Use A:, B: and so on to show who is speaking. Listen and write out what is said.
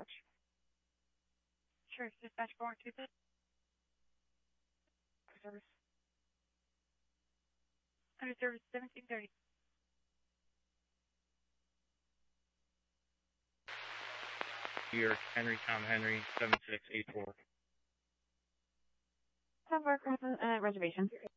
A: dispatch.
B: Sure, dispatch 426.
A: Service.
B: Under service 1730.
C: Here, Henry, Tom Henry, 7684.
A: Have our reservation.